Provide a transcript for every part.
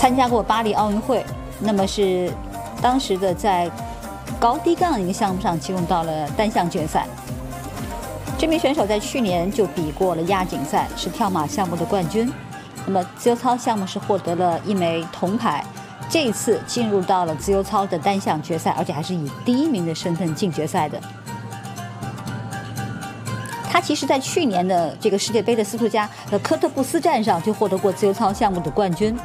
参加过巴黎奥运会，那么是当时的在高低杠一个项目上进入到了单项决赛。这名选手在去年就比过了亚锦赛，是跳马项目的冠军。那么自由操项目是获得了1枚铜牌，这一次进入到了自由操的单项决赛，而且还是以第1名的身份进决赛的。他其实在去年的这个世界杯的斯图加的科特布斯站上就获得过自由操项目的冠军。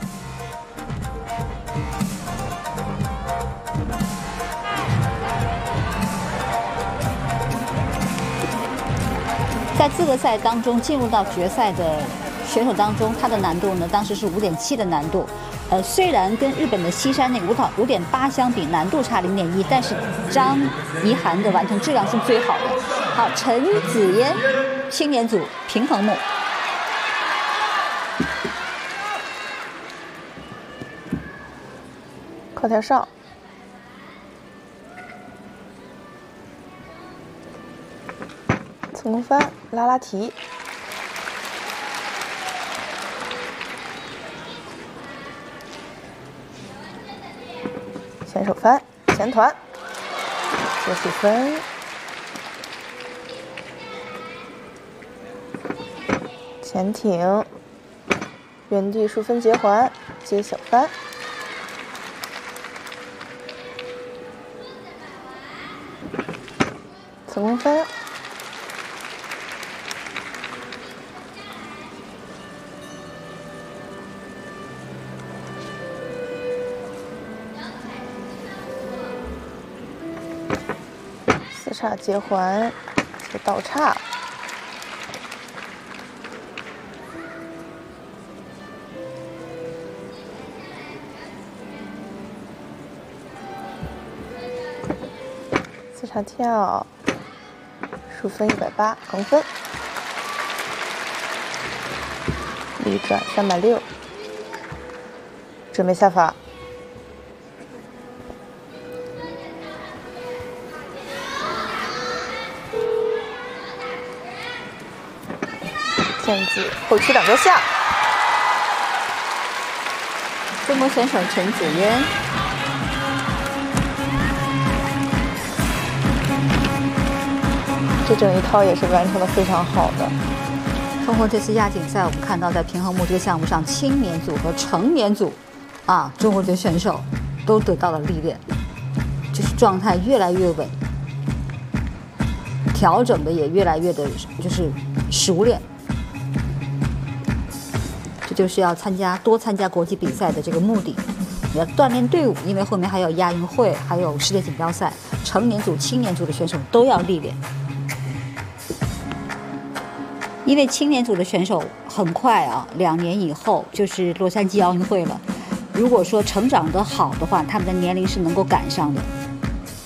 在资格赛当中进入到决赛的选手当中，他的难度呢，当时是5.7的难度。虽然跟日本的西山那个5.8相比，难度差0.1，但是张怡涵的完成质量是最好的。好，陈子嫣青年组平衡木。 靠台上。侧空翻，拉拉提，前手翻，前团，接水分，前挺，原地数分结环，接小翻，侧空翻。4叉接环，接倒叉，4叉跳，数分180，横分，立转360，准备下法。毽子后屈2勾下， 中国选手陈子嫣。 这整一套也是完成的非常好的。 通过这次亚锦赛，我们看到在平衡木这个项目上，青年组和成年组，中国队选手都得到了历练，就是状态越来越稳，调整的也越来越的，就是熟练。这就是要多参加国际比赛的这个目的。你要锻炼队伍，因为后面还有亚运会，还有世界锦标赛，成年组、青年组的选手都要历练。因为青年组的选手很快2年以后就是洛杉矶奥运会了。如果说成长得好的话，他们的年龄是能够赶上的。